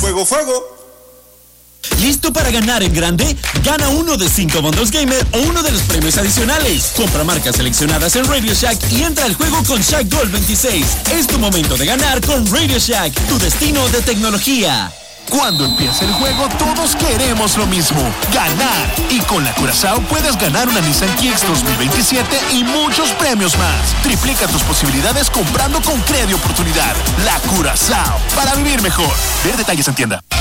Fuego, fuego. ¿Listo para ganar en grande? Gana uno de 5 bundles gamer o uno de los premios adicionales. Compra marcas seleccionadas en Radio Shack y entra al juego con Shack Gold 26. Es tu momento de ganar con Radio Shack, tu destino de tecnología. Cuando empieza el juego, todos queremos lo mismo, ganar. Y con la Curazao puedes ganar una Nissan Kicks 2027 y muchos premios más. Triplica tus posibilidades comprando con Credi Oportunidad. La Curazao, para vivir mejor. Ver detalles en tienda.